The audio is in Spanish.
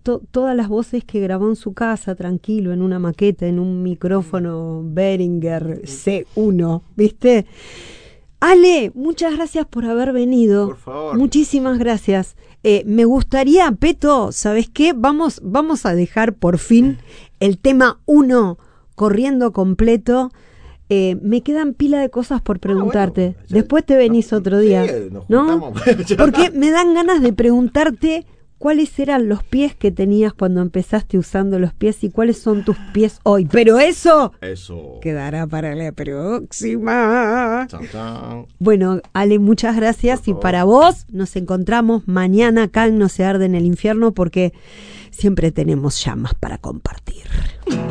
todas las voces que grabó en su casa, tranquilo, en una maqueta, en un micrófono Behringer C1, ¿viste? Ale, muchas gracias por haber venido. Por favor. Muchísimas gracias. Me gustaría, Peto, ¿sabes qué? Vamos a dejar por fin el tema 1 corriendo completo. Me quedan pila de cosas por preguntarte. Bueno, después te venís otro día, sí, nos ¿no? juntamos. Porque me dan ganas de preguntarte cuáles eran los pies que tenías cuando empezaste usando los pies y cuáles son tus pies hoy. Pero eso quedará para la próxima. Chan, chan. Bueno, Ale, muchas gracias. Y para vos, nos encontramos mañana acá en No se arde en el infierno, porque siempre tenemos llamas para compartir.